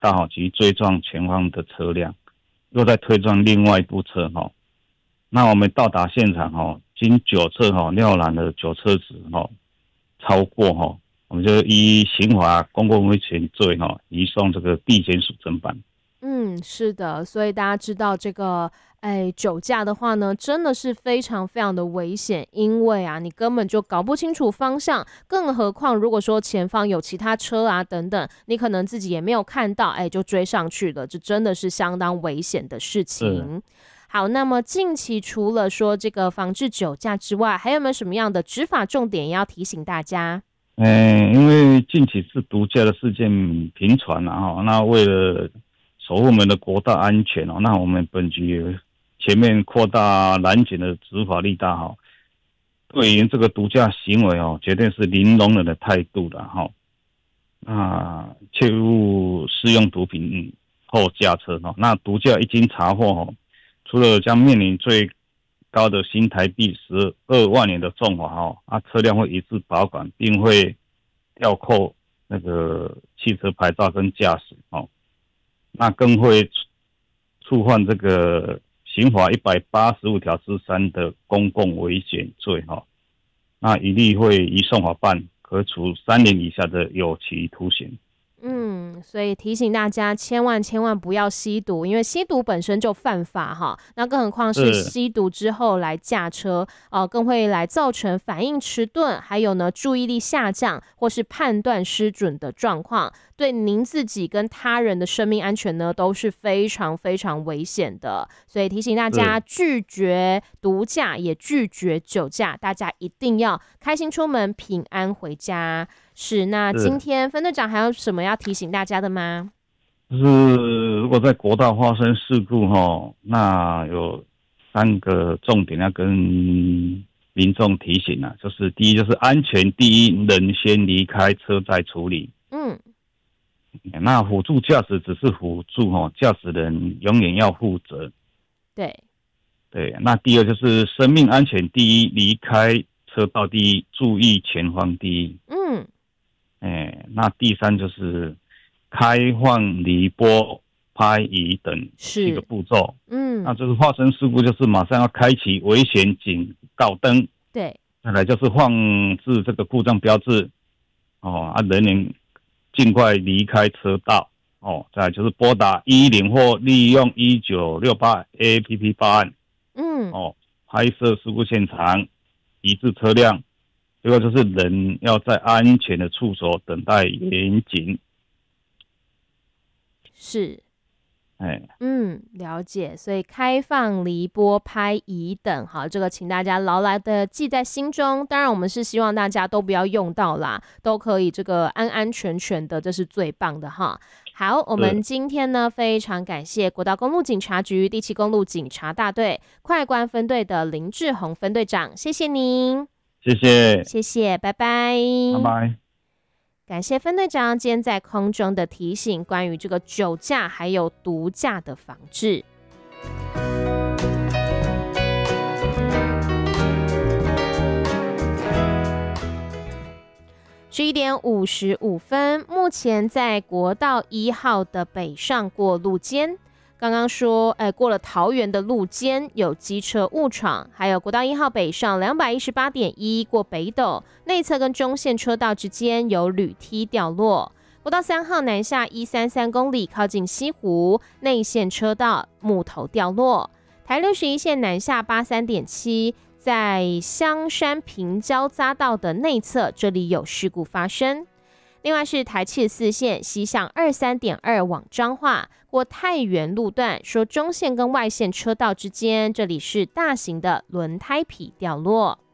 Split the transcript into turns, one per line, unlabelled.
大及追撞前方的车辆，又在推撞另外一部车那我们到达现场经酒测尿染的酒测值超过我们就依刑法公共危险罪移送这个地检署侦办。
是的，所以大家知道这个，酒驾的话呢，真的是非常非常的危险，因为啊，你根本就搞不清楚方向，更何况如果说前方有其他车啊等等，你可能自己也没有看到，就追上去了，这真的是相当危险的事情。好，那么近期除了说这个防治酒驾之外，还有没有什么样的执法重点要提醒大家？
因为近期是毒驾的事件频传那为了守护我们的国道安全那我们本局前面扩大拦检的执法力道对于这个毒驾行为绝对是零容忍的态度的切勿使用毒品后驾车那毒驾一经查获除了将面临最高的新台币12万元的重罚车辆会一致保管，并会吊扣那个汽车牌照跟驾驶那更会触犯这个刑法185条之3的公共危险罪那一律会移送法办，可处3年以下的有期徒刑。
所以提醒大家千万不要吸毒，因为吸毒本身就犯法那更何况是吸毒之后来驾车更会来造成反应迟钝，还有呢注意力下降或是判断失准的状况，对您自己跟他人的生命安全呢都是非常非常危险的。所以提醒大家拒绝毒驾，也拒绝酒驾，大家一定要开心出门，平安回家。是，那今天分队长还有什么要提醒大家的吗？
就是如果在国道发生事故那有3个重点要跟民众提醒就是第一就是安全第一，人先离开车再处理。那辅助驾驶只是辅助驾驶人永远要负责。对，那第二就是生命安全第一，离开车道第一，注意前方第一。那第3就是开放、离拨、拍移等7个步骤。那就是发生事故就是马上要开启危险警告灯。
对，
再来就是放置这个故障标志人员尽快离开车道再来就是拨打110或利用1968 APP 报案拍摄事故现场，移置车辆。最后就是人要在安全的处所等待员警。
是，了解。所以开放、离拨、拍移等，好，这个请大家牢牢的记在心中。当然，我们是希望大家都不要用到啦，都可以这个安安全全的，这是最棒的哈。好，我们今天呢非常感谢国道公路警察局第7公路警察大队快关分队的林志宏分队长，谢谢您。谢谢，拜拜。感谢分队长今天在空中的提醒，关于这个酒驾还有毒驾的防治。11点55分，目前在国道1号的北上过路间。刚刚说，过了桃园的路肩有机车误闯，还有国道1号北上218.1过北斗内侧跟中线车道之间有铝梯掉落。国道3号南下133公里，靠近西湖内线车道木头掉落。台61线南下83.7，在香山平交匝道的内侧，这里有事故发生。另外是台74线西向23.2往彰化过太原路段，说中线跟外线车道之间，这里是大型的轮胎皮掉落。